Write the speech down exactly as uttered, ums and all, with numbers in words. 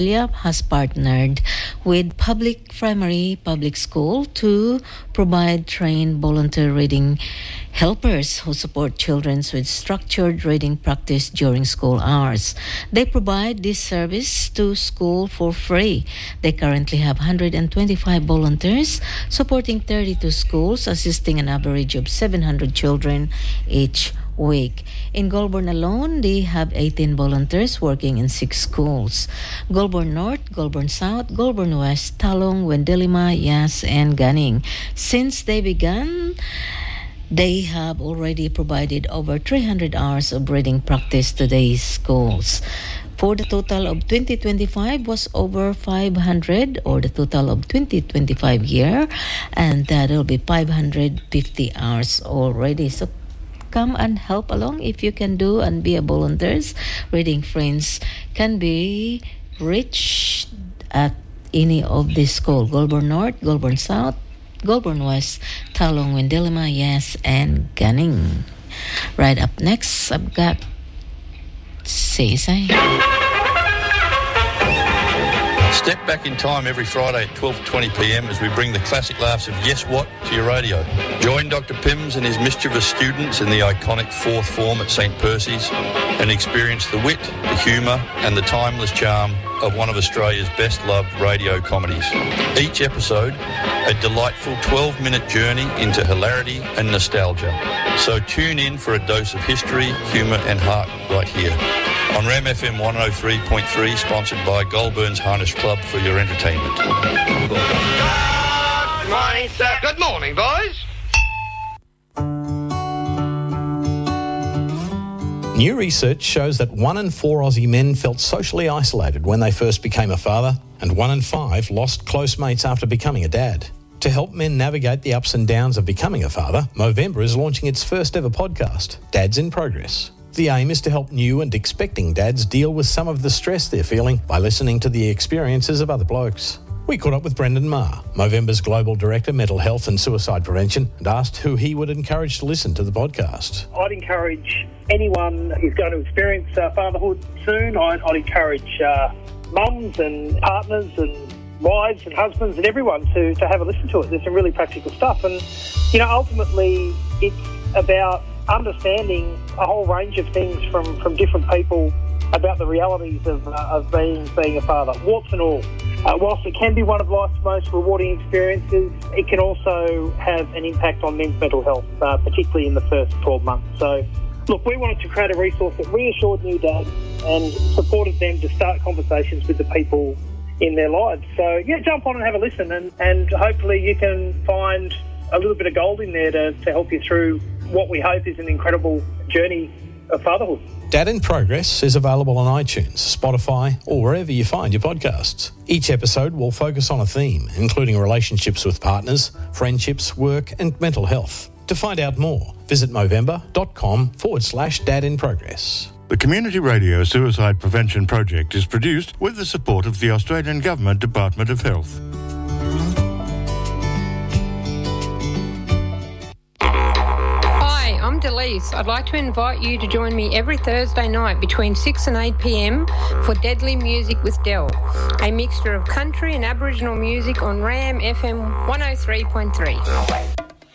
has partnered with Public Primary Public School to provide trained volunteer reading helpers who support children with structured reading practice during school hours. They provide this service to school for free. They currently have one hundred twenty-five volunteers supporting thirty-two schools, assisting an average of seven hundred children each week. In Goulburn alone, they have eighteen volunteers working in six schools: Goulburn North, Goulburn South, Goulburn West, Talong, Wendelima, Yass, and Gunning. Since they began, they have already provided over three hundred hours of reading practice to these schools. For the total of twenty twenty-five was over five hundred, or the total of twenty twenty-five year, and that'll be five hundred fifty hours already. So come and help along if you can do and be a volunteers. Reading Friends can be reached at any of these schools: Goulburn North, Goulburn South, Goulburn West, Talong, Wendelima, Yass, and Gunning. Right up next, I've got Say Say. Step back in time every Friday at twelve twenty p m as we bring the classic laughs of Yes What to your radio. Join Doctor Pims and his mischievous students in the iconic fourth form at Saint Percy's and experience the wit, the humour and the timeless charm of one of Australia's best-loved radio comedies. Each episode, a delightful twelve-minute journey into hilarity and nostalgia. So tune in for a dose of history, humour and heart right here on Ram F M one oh three point three, sponsored by Goulburn's Harness Club for your entertainment. Good morning, sir. Good morning, boys. New research shows that one in four Aussie men felt socially isolated when they first became a father, and one in five lost close mates after becoming a dad. To help men navigate the ups and downs of becoming a father, Movember is launching its first ever podcast, Dads in Progress. The aim is to help new and expecting dads deal with some of the stress they're feeling by listening to the experiences of other blokes. We caught up with Brendan Marr, Movember's Global Director, Mental Health and Suicide Prevention, and asked who he would encourage to listen to the podcast. I'd encourage anyone who's going to experience uh, fatherhood soon. I'd, I'd encourage uh, mums and partners and wives and husbands and everyone to, to have a listen to it. There's some really practical stuff. And, you know, ultimately it's about understanding a whole range of things from, from different people about the realities of, uh, of being being a father, warts and all. Uh, whilst it can be one of life's most rewarding experiences, it can also have an impact on men's mental health, uh, particularly in the first twelve months. So, look, we wanted to create a resource that reassured new dads and supported them to start conversations with the people in their lives. So, yeah, jump on and have a listen, and, and hopefully you can find a little bit of gold in there to, to help you through what we hope is an incredible journey of fatherhood. Dad in Progress is available on iTunes, Spotify, or wherever you find your podcasts. Each episode will focus on a theme, including relationships with partners, friendships, work, and mental health. To find out more, visit movember.com forward slash Dad in Progress. The Community Radio Suicide Prevention Project is produced with the support of the Australian Government Department of Health. I'm Delise. I'd like to invite you to join me every Thursday night between six and eight p m for Deadly Music with Del, a mixture of country and Aboriginal music on Ram F M one oh three point three.